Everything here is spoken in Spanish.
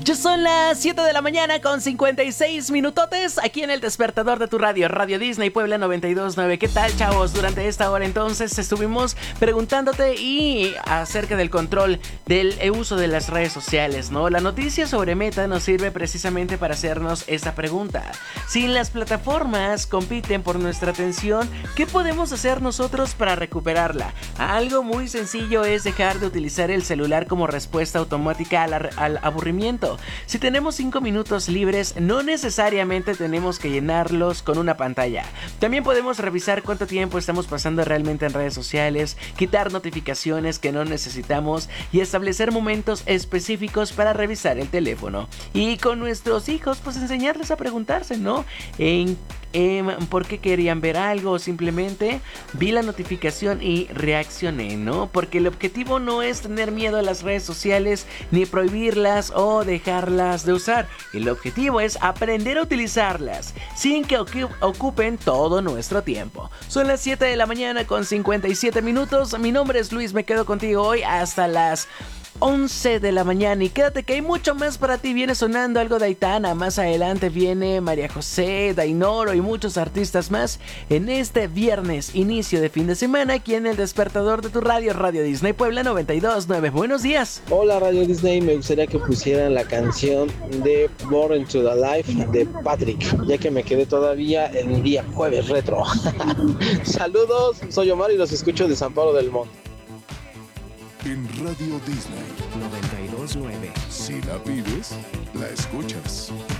Ya son las 7 de la mañana con 56 minutotes aquí en el despertador de tu radio, Radio Disney Puebla 92.9. ¿Qué tal, chavos? Durante esta hora entonces estuvimos preguntándote y acerca del control del uso de las redes sociales, ¿no? La noticia sobre Meta nos sirve precisamente para hacernos esta pregunta. Si las plataformas compiten por nuestra atención, ¿qué podemos hacer nosotros para recuperarla? Algo muy sencillo es dejar de utilizar el celular como respuesta automática al aburrimiento. Si tenemos 5 minutos libres, no necesariamente tenemos que llenarlos con una pantalla. También podemos revisar cuánto tiempo estamos pasando realmente en redes sociales, quitar notificaciones que no necesitamos y establecer momentos específicos para revisar el teléfono. Y con nuestros hijos, pues enseñarles a preguntarse, ¿no? ¿Por qué querían ver algo? O simplemente vi la notificación y reaccioné, ¿no? Porque el objetivo no es tener miedo a las redes sociales, ni prohibirlas o dejarlas de usar. El objetivo es aprender a utilizarlas sin que ocupen todo nuestro tiempo. Son las 7 de la mañana con 57 minutos. Mi nombre es Luis, me quedo contigo hoy hasta las 11 de la mañana y quédate que hay mucho más para ti. Viene sonando algo de Aitana, más adelante viene María José, Dainoro y muchos artistas más en este viernes, inicio de fin de semana, aquí en el despertador de tu radio, Radio Disney Puebla 92.9. Buenos días. Hola Radio Disney, me gustaría que pusieran la canción de Born into the Life de Patrick, ya que me quedé todavía en el día jueves retro. Saludos, soy Omar y los escucho de San Pablo del Monte. En Radio Disney 92.9. Si la pides, la escuchas.